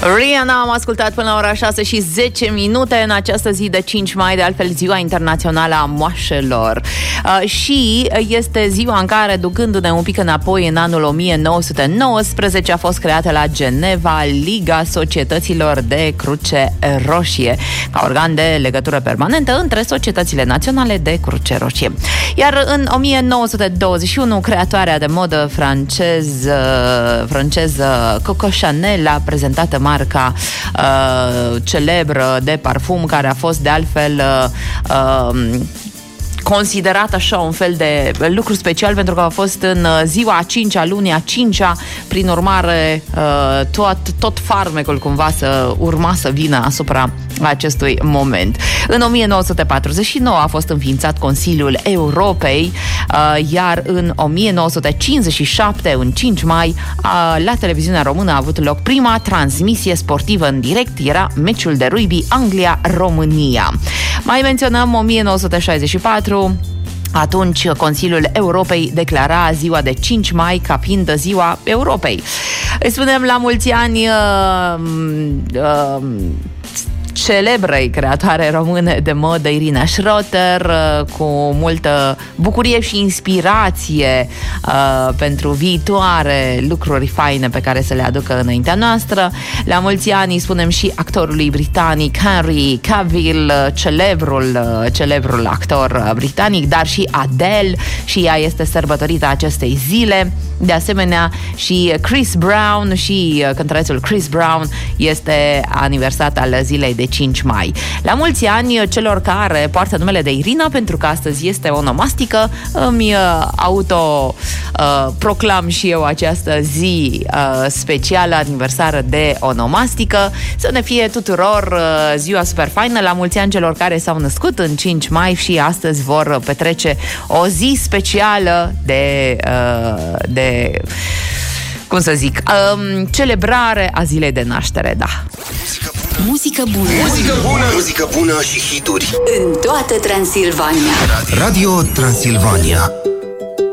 Rihanna am ascultat până la ora 6 și 10 minute în această zi de 5 mai, de altfel ziua internațională a moașelor. Și este ziua în care, ducându-ne un pic înapoi în anul 1919, a fost creată la Geneva Liga Societăților de Cruce Roșie, ca organ de legătură permanentă între societățile naționale de Cruce Roșie. Iar în 1921, creatoarea de modă franceză Coco Chanel a prezentat marca celebră de parfum, care a fost de altfel considerat așa un fel de lucru special, pentru că a fost în ziua a 5-a lunii a 5-a, prin urmare tot farmecul cumva urma să vină asupra acestui moment. În 1949 a fost înființat Consiliul Europei, iar în 1957, în 5 mai, la televiziunea română a avut loc prima transmisie sportivă în direct, era meciul de rugby Anglia-România. Mai menționăm 1964. Atunci Consiliul Europei declara ziua de 5 mai ca fiind ziua Europei. Îi spunem la mulți ani celebrei creatoare române de modă Irina Schroter, cu multă bucurie și inspirație pentru viitoare lucruri faine pe care să le aducă înaintea noastră. La mulți ani îi spunem și actorului britanic Henry Cavill, celebrul actor britanic, dar și Adele, și ea este sărbătorită acestei zile. De asemenea, și Chris Brown, și cântărețul Chris Brown este aniversat al zilei de 5 mai. La mulți ani celor care poartă numele de Irina, pentru că astăzi este onomastică, îmi proclam și eu această zi specială, aniversară de onomastică. Să ne fie tuturor ziua super faină. La mulți ani celor care s-au născut în 5 mai și astăzi vor petrece o zi specială de cum să zic, celebrare a zilei de naștere, da. Muzică bună. Muzică bună. Muzică bună și hituri în toată Transilvania. Radio Transilvania.